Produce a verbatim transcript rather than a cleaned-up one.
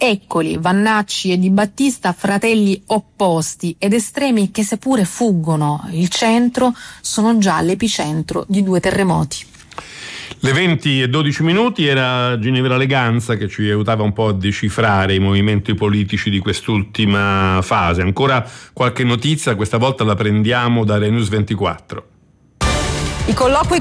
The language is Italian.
Eccoli, Vannacci e Di Battista, fratelli opposti ed estremi che seppure fuggono il centro, sono già l'epicentro di due terremoti. Le venti e dodici minuti, era Ginevra Leganza che ci aiutava un po' a decifrare i movimenti politici di quest'ultima fase. Ancora qualche notizia, questa volta la prendiamo da Rai News ventiquattro. I colloqui